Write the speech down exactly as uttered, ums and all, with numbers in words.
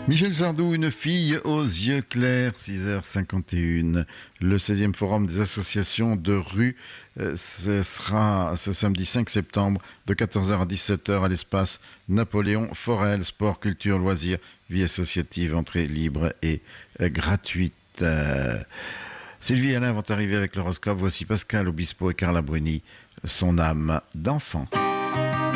Michel Sardou, une fille aux yeux clairs, six heures cinquante et un. Le seizième forum des associations de rue, euh, ce sera ce samedi cinq septembre de quatorze heures à dix-sept heures à l'espace Napoléon Forel, sport, culture, loisirs, vie associative, entrée libre et euh, gratuite. Euh, Sylvie et Alain vont arriver avec l'horoscope. Voici Pascal Obispo et Carla Bruni, son âme d'enfant.